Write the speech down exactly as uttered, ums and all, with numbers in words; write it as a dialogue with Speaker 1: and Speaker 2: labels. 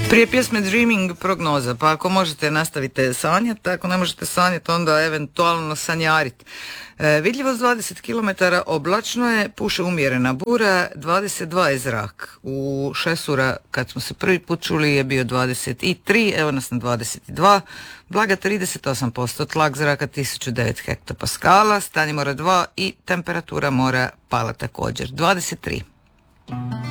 Speaker 1: Prije pjesme Dreaming prognoza, pa ako možete nastavite sanjati, ako ne možete sanjati onda eventualno sanjariti. E, vidljivost dvadeset kilometara, oblačno je, puše umjerena bura, dvadeset dva je zrak. U Šesura kad smo se prvi put čuli je bio dvadeset tri, evo nas na dvadeset dva, vlaga trideset osam posto, tlak zraka tisuću devet hektopaskala, stanje mora dva i temperatura mora pala također, dvadeset tri.